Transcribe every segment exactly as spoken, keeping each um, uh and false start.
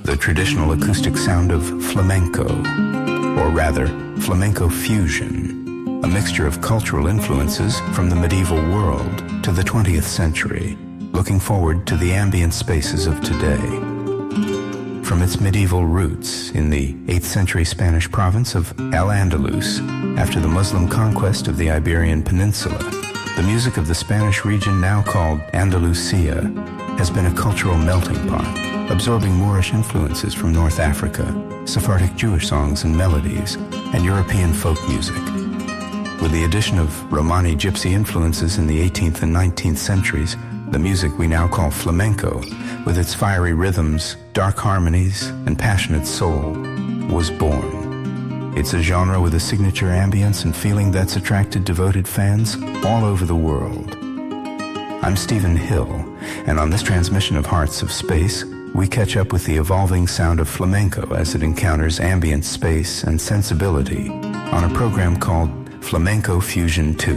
the traditional acoustic sound of flamenco, or rather, flamenco fusion, a mixture of cultural influences from the medieval world to the twentieth century, looking forward to the ambient spaces of today. From its medieval roots in the eighth century Spanish province of Al-Andalus, after the Muslim conquest of the Iberian Peninsula, the music of the Spanish region now called Andalusia has been a cultural melting pot, absorbing Moorish influences from North Africa, Sephardic Jewish songs and melodies, and European folk music. With the addition of Romani gypsy influences in the eighteenth and nineteenth centuries, the music we now call flamenco, with its fiery rhythms, dark harmonies, and passionate soul, was born. It's a genre with a signature ambience and feeling that's attracted devoted fans all over the world. I'm Stephen Hill, and on this transmission of Hearts of Space, we catch up with the evolving sound of flamenco as it encounters ambient space and sensibility on a program called Flamenco Fusion two.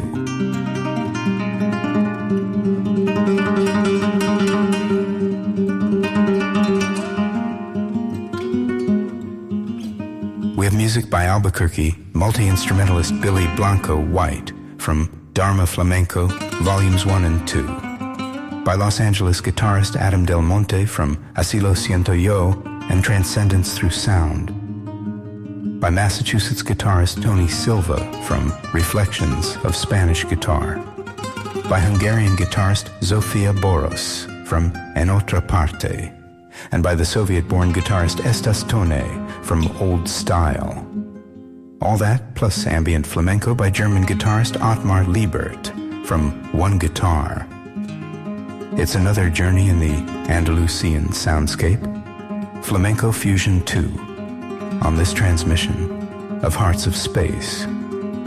We have music by Albuquerque multi-instrumentalist Billy Blanco White from Dharma Flamenco, Volumes one and two. By Los Angeles guitarist Adam Del Monte from Así Lo Siento Yo and Transcendence Through Sound. By Massachusetts guitarist Tony Silva from Reflections of Spanish Guitar. By Hungarian guitarist Zofia Boros from En Otra Parte. And by the Soviet-born guitarist Estas Tone from Old Style. All that plus ambient flamenco by German guitarist Ottmar Liebert from One Guitar. It's another journey in the Andalusian soundscape. Flamenco Fusion two on this transmission of Hearts of Space.